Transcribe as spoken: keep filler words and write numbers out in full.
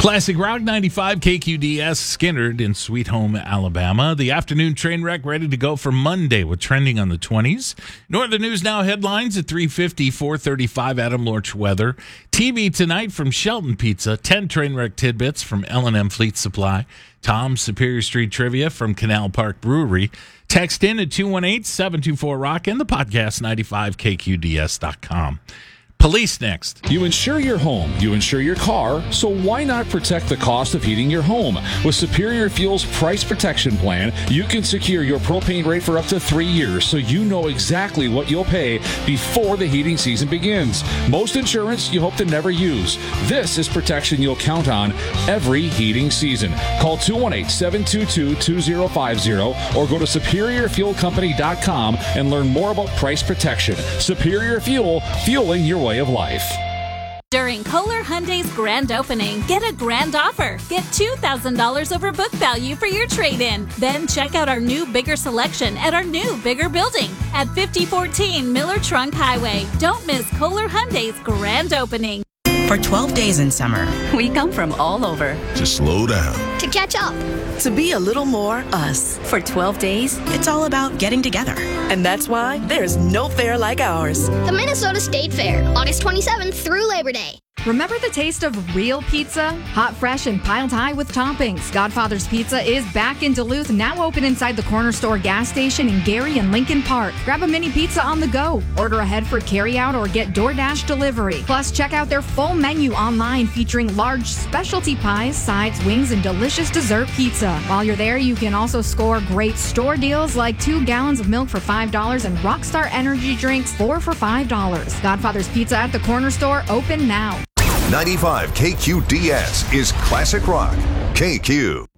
Classic Rock ninety-five K Q D S, Skinnerd in Sweet Home, Alabama. The afternoon train wreck ready to go for Monday with trending on the twenties. Northern News Now headlines at three fifty, four thirty-five, Adam Lorch weather. T V tonight from Shelton Pizza. ten train wreck tidbits from L and M Fleet Supply. Tom's Superior Street Trivia from Canal Park Brewery. Text in at two one eight, seven two four, rock and the podcast ninety-five K Q D S dot com. Police next. You insure your home, you insure your car, so why not protect the cost of heating your home? With Superior Fuel's Price Protection Plan, you can secure your propane rate for up to three years so you know exactly what you'll pay before the heating season begins. Most insurance you hope to never use. This is protection you'll count on every heating season. Call two one eight, seven two two, two zero five zero or go to superior fuel company dot com and learn more about price protection. Superior Fuel, fueling your way of life. During Kohler Hyundai's grand opening, get a grand offer. Get two thousand dollars over book value for your trade-in. Then check out our new bigger selection at our new bigger building at fifty fourteen Miller Trunk Highway. Don't miss Kohler Hyundai's grand opening. For twelve days in summer, we come from all over. To slow down. To catch up. To be a little more us. For twelve days, it's all about getting together. And that's why there's no fair like ours. The Minnesota State Fair, August twenty-seventh through Labor Day. Remember the taste of real pizza? Hot, fresh, and piled high with toppings. Godfather's Pizza is back in Duluth, now open inside the Corner Store gas station in Gary and Lincoln Park. Grab a mini pizza on the go. Order ahead for carryout or get DoorDash delivery. Plus, check out their full menu online featuring large specialty pies, sides, wings, and delicious dessert pizza. While you're there, you can also score great store deals like two gallons of milk for five dollars and Rockstar Energy drinks, four for five dollars. Godfather's Pizza at the Corner Store, open now. ninety-five K Q D S is Classic Rock. K Q.